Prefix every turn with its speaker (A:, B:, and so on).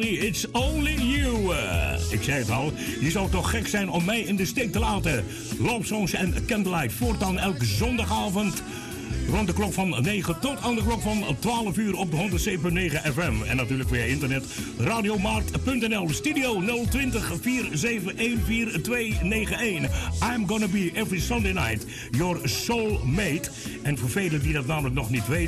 A: It's only you. Ik zei het al, je zou toch gek zijn om mij in de steek te laten. Love Songs en Candlelight voortaan elke zondagavond. Rond de klok van 9 tot aan de klok van 12 uur op de 107.9 FM. En natuurlijk via internet radiomarkt.nl. Studio 020 471 4291. I'm gonna be every Sunday night your soulmate. En voor velen die dat namelijk nog niet weten.